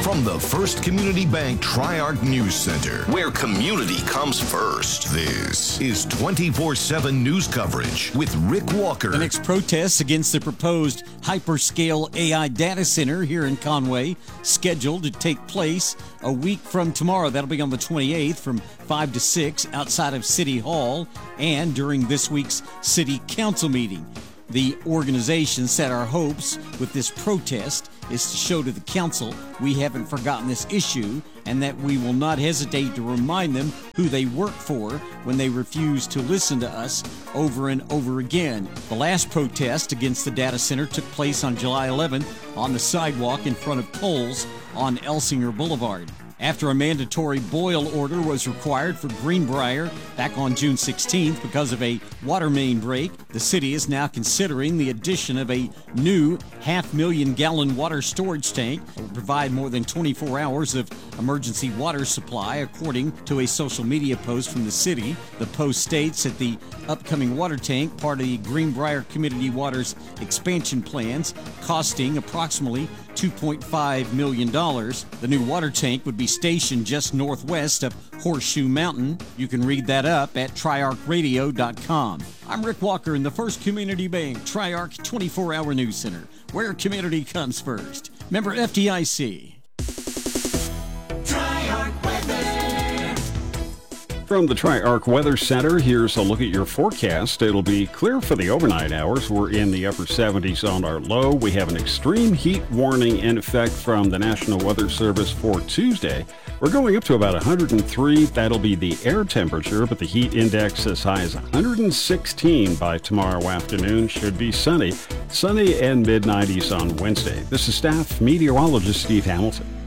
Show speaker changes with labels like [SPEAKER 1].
[SPEAKER 1] From the First Community Bank Tri-Arc News Center, where community comes first. This is 24/7 news coverage with Rick Walker.
[SPEAKER 2] The next protests against the proposed hyperscale AI data center here in Conway, scheduled to take place a week from tomorrow. That'll be on the 28th from 5 to 6 outside of City Hall and during this week's City Council meeting. The organization said our hopes with this protest is to show to the council we haven't forgotten this issue and that we will not hesitate to remind them who they work for when they refuse to listen to us over and over again. The last protest against the data center took place on July 11th on the sidewalk in front of Kohl's on Elsinger Boulevard. After a mandatory boil order was required for Greenbrier back on June 16th because of a water main break, the city is now considering the addition of a new 500,000-gallon water storage tank that will provide more than 24 hours of emergency water supply, according to a social media post from the city. The post states that the upcoming water tank, part of the Greenbrier Community Waters expansion plans, costing approximately $2.5 million. The new water tank would be stationed just northwest of Horseshoe Mountain. You can read that up at triarchradio.com. I'm Rick Walker in the First Community Bank Tri-Arc 24-Hour News Center, where community comes first. Member FDIC.
[SPEAKER 3] From the Tri-Arc Weather Center, here's a look at your forecast. It'll be clear for the overnight hours. We're in the upper 70s on our low. We have an extreme heat warning in effect from the National Weather Service for Tuesday. We're going up to about 103. That'll be the air temperature, but the heat index as high as 116 by tomorrow afternoon. Should be sunny and mid-90s on Wednesday. This is staff meteorologist Steve Hamilton.